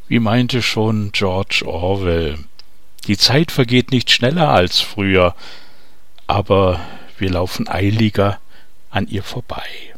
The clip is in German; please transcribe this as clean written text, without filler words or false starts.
Wie meinte schon George Orwell: Die Zeit vergeht nicht schneller als früher, aber wir laufen eiliger an ihr vorbei.